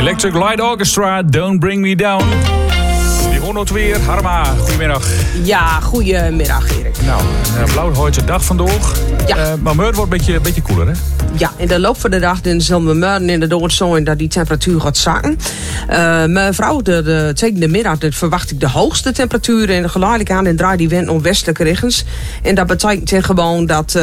Electric Light Orchestra, Don't Bring Me Down. Die hoort het weer. Harma, goedemiddag. Ja, goedemiddag Erik. Nou, een blauwhoortse dag vandaag. Ja. Maar het wordt een beetje koeler, hè? Ja, in de loop van de dag zullen we morgen in de dood zijn dat die temperatuur gaat zakken. Mevrouw, tegen de middag verwacht ik de hoogste temperatuur. En geleidelijk aan en draait die wind om westelijke richtings. En dat betekent gewoon dat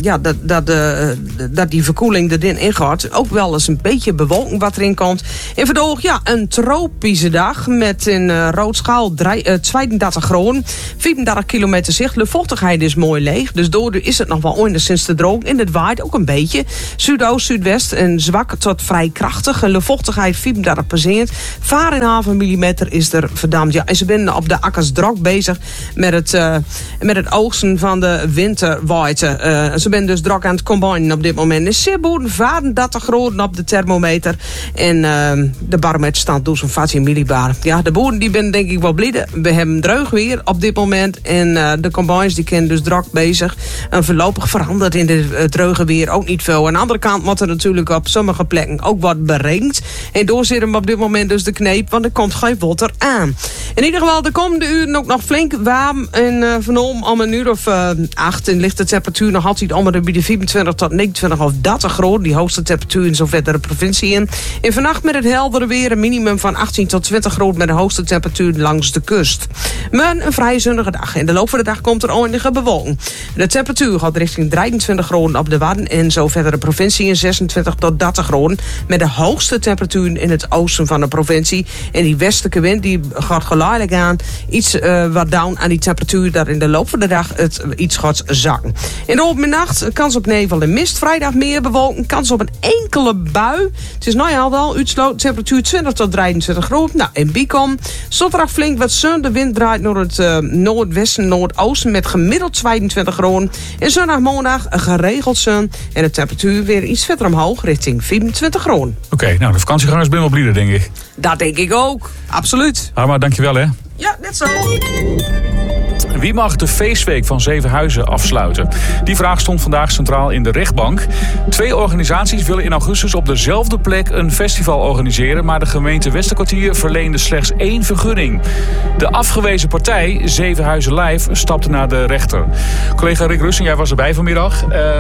die verkoeling erin ingaat. Ook wel eens een beetje bewolking wat erin komt. En vandaag, een tropische dag met in roodschaal 32 graden. 34 kilometer zicht. De vochtigheid is mooi leeg. Dus daardoor is het nog wel enigszins te droog. En het waait ook een beetje. Zuidoost, zuidwest en zwak tot vrij krachtig. En de vochtigheid 34%. Varenhaven millimeter is er verdampt. Ja, en ze zijn op de akkers druk bezig met het oogsten van de winterwaite. Ze zijn dus druk aan het combinen op dit moment. Is zeer boeren 34 graden op de thermometer. En de barometer staat dus een 14 millibar. Ja, de boeren die ben denk ik wel blij. We hebben dreug weer op dit moment. En de combines die zijn dus druk bezig. En voorlopig verandert in het dreuge weer ook niet veel. Aan de andere kant moet er natuurlijk op sommige plekken ook wat berekend. En door zit hem op dit moment dus de kneep, want er komt geen water aan. In ieder geval de komende uren ook nog flink warm. En vanavond om een uur of 8 en ligt de temperatuur nog altijd om de 24 tot 29 of 30 graden. Die hoogste temperatuur in zover de provincie in. En vannacht met het heldere weer een minimum van 18 tot 20 graden met de hoogste temperatuur langs de kust. Maar een vrij zonnige dag. In de loop van de dag komt er enige bewolking. De temperatuur gaat richting 23 graden op de Wadden en zo verder de provincie in 26 tot 30 graden. Met de hoogste temperatuur in het oosten van de provincie. En die westelijke wind die gaat geleidelijk aan iets wat down aan die temperatuur. Dat in de loop van de dag het iets gaat zakken. In de ochtendnacht kans op nevel en mist. Vrijdag meer bewolking. Kans op een enkele bui. Het is nou ja al uitsloot. Temperatuur 20 tot 23 graden. Nou, in Bicom. Zondag flink wat zon. De wind draait naar het noordwesten, noordoosten met gemiddeld 22 graden. En zondagmiddag geregeld zon. En de temperatuur weer iets verder omhoog richting 24 graden. Oké, nou de vakantiegangers ben wel blij, denk ik. Dat denk ik ook. Absoluut. Harma, dankjewel hè. Ja, net zo. Wie mag de feestweek van Zevenhuizen afsluiten? Die vraag stond vandaag centraal in de rechtbank. 2 organisaties willen in augustus op dezelfde plek een festival organiseren, maar de gemeente Westerkwartier verleende slechts 1 vergunning. De afgewezen partij, Zevenhuizen Live, stapte naar de rechter. Collega Rick Russen, jij was erbij vanmiddag.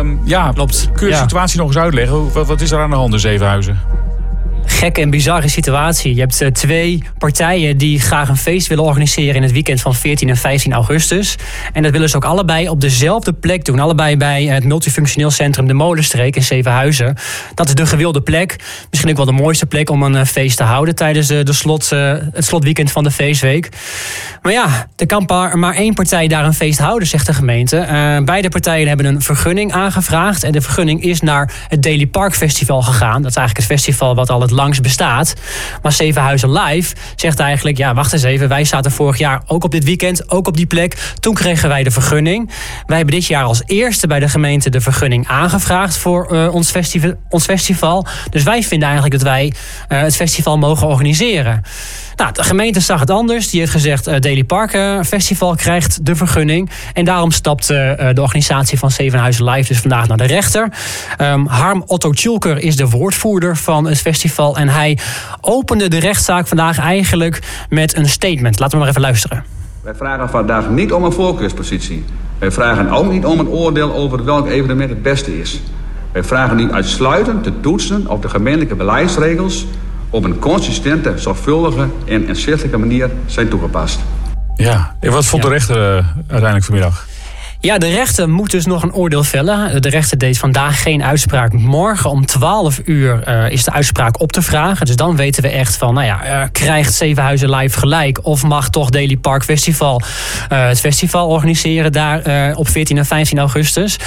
Klopt. Kun je de situatie nog eens uitleggen? Wat is er aan de hand in Zevenhuizen? Gekke en bizarre situatie. Je hebt 2 partijen die graag een feest willen organiseren in het weekend van 14 en 15 augustus. En dat willen ze ook allebei op dezelfde plek doen. Allebei bij het multifunctioneel centrum De Molenstreek in Zevenhuizen. Dat is de gewilde plek. Misschien ook wel de mooiste plek om een feest te houden tijdens het slotweekend van de feestweek. Maar ja, er kan maar 1 partij daar een feest houden, zegt de gemeente. Beide partijen hebben een vergunning aangevraagd. En de vergunning is naar het Daily Park Festival gegaan. Dat is eigenlijk het festival wat al het langst bestaat. Maar Zevenhuizen Live zegt eigenlijk, ja, wacht eens even. Wij zaten vorig jaar ook op dit weekend, ook op die plek. Toen kregen wij de vergunning. Wij hebben dit jaar als eerste bij de gemeente de vergunning aangevraagd voor ons festival. Dus wij vinden eigenlijk dat wij het festival mogen organiseren. Nou, de gemeente zag het anders. Die heeft gezegd, Daily Park Festival krijgt de vergunning. En daarom stapt de organisatie van Zevenhuizen Live dus vandaag naar de rechter. Harm Otto Tjulker is de woordvoerder van het festival. En hij opende de rechtszaak vandaag eigenlijk met een statement. Laten we maar even luisteren. Wij vragen vandaag niet om een voorkeurspositie. Wij vragen ook niet om een oordeel over welk evenement het beste is. Wij vragen nu uitsluitend te toetsen of de gemeentelijke beleidsregels op een consistente, zorgvuldige en inzichtelijke manier zijn toegepast. Ja, en wat vond de rechter uiteindelijk vanmiddag? Ja, de rechter moet dus nog een oordeel vellen. De rechter deed vandaag geen uitspraak. Morgen om 12 uur is de uitspraak op te vragen. Dus dan weten we echt van, krijgt Zevenhuizen Live gelijk? Of mag toch Daily Park Festival het festival organiseren daar op 14 en 15 augustus?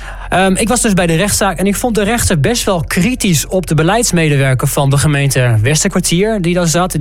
Ik was dus bij de rechtszaak en ik vond de rechter best wel kritisch op de beleidsmedewerker van de gemeente Westerkwartier die daar zat.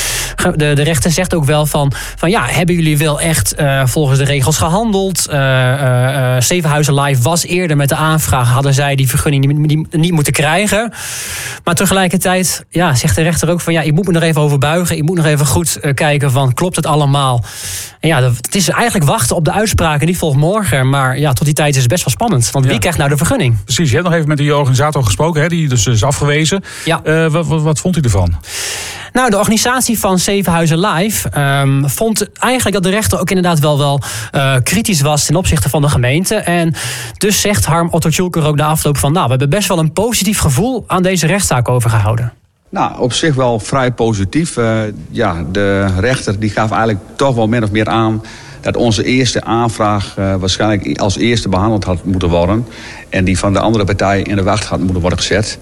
De rechter zegt ook wel van hebben jullie wel echt volgens de regels gehandeld? Zevenhuizen Live was eerder met de aanvraag, hadden zij die vergunning niet moeten krijgen. Maar tegelijkertijd zegt de rechter ook van ik moet me er even over buigen. Ik moet nog even goed kijken van klopt het allemaal? En het is eigenlijk wachten op de uitspraak en die volgt morgen. Maar tot die tijd is het best wel spannend. Want krijgt nou de vergunning. Precies, je hebt nog even met die organisator gesproken, hè, die dus is afgewezen. Ja. Wat vond u ervan? Nou, de organisatie van Zevenhuizen Live vond eigenlijk dat de rechter ook inderdaad wel kritisch was ten opzichte van de gemeente. En dus zegt Harm Otto Tjulker ook de afloop van, we hebben best wel een positief gevoel aan deze rechtszaak overgehouden. Nou, op zich wel vrij positief. De rechter die gaf eigenlijk toch wel min of meer aan dat onze eerste aanvraag waarschijnlijk als eerste behandeld had moeten worden. En die van de andere partij in de wacht had moeten worden gezet.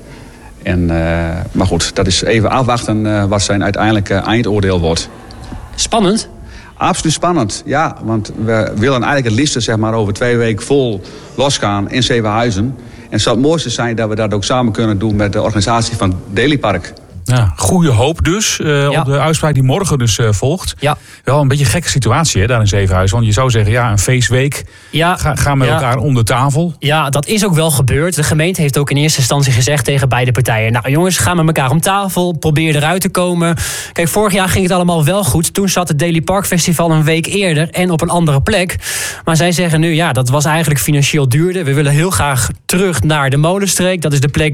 Maar goed, dat is even afwachten wat zijn uiteindelijke eindoordeel wordt. Spannend? Absoluut spannend, ja. Want we willen eigenlijk het liefst over 2 weken vol losgaan in Zevenhuizen. En het zou het mooiste zijn dat we dat ook samen kunnen doen met de organisatie van Dailypark. Ja, goede hoop dus op de uitspraak die morgen dus volgt. Ja. Wel een beetje een gekke situatie daar in Zevenhuizen. Want je zou zeggen, een feestweek. Gaan met elkaar om de tafel. Ja, dat is ook wel gebeurd. De gemeente heeft ook in eerste instantie gezegd tegen beide partijen, nou jongens, ga met elkaar om tafel. Probeer eruit te komen. Kijk, vorig jaar ging het allemaal wel goed. Toen zat het Daily Park Festival een week eerder en op een andere plek. Maar zij zeggen nu, dat was eigenlijk financieel duurder. We willen heel graag terug naar de Molenstreek. Dat is de plek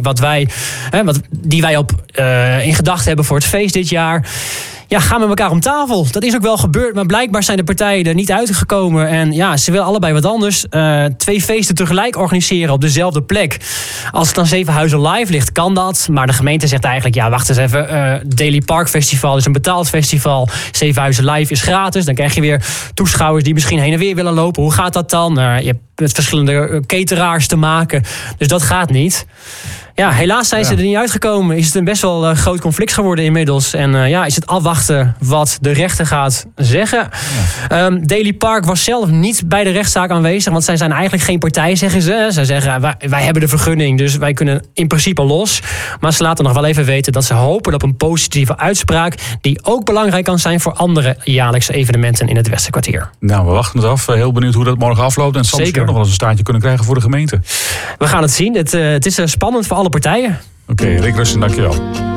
die wij in gedachten hebben voor het feest dit jaar. Ja, gaan met elkaar om tafel. Dat is ook wel gebeurd, maar blijkbaar zijn de partijen er niet uitgekomen. En ze willen allebei wat anders. 2 feesten tegelijk organiseren op dezelfde plek. Als het dan Zevenhuizen Live ligt, kan dat. Maar de gemeente zegt eigenlijk, wacht eens even. Daily Park Festival is een betaald festival. Zevenhuizen Live is gratis. Dan krijg je weer toeschouwers die misschien heen en weer willen lopen. Hoe gaat dat dan? Je hebt met verschillende cateraars te maken. Dus dat gaat niet. Ja, helaas zijn ze er niet uitgekomen. Is het een best wel groot conflict geworden inmiddels. En is het afwachten wat de rechter gaat zeggen. Ja. Daily Park was zelf niet bij de rechtszaak aanwezig. Want zij zijn eigenlijk geen partij, zeggen ze. Zij zeggen, wij hebben de vergunning, dus wij kunnen in principe los. Maar ze laten nog wel even weten dat ze hopen op een positieve uitspraak. Die ook belangrijk kan zijn voor andere jaarlijkse evenementen in het Westerkwartier. Nou, we wachten het af. Heel benieuwd hoe dat morgen afloopt. En het zal misschien nog wel eens een staartje kunnen krijgen voor de gemeente. We gaan het zien. Het is spannend voor alle partijen. Oké, Rick Rusten, dankjewel.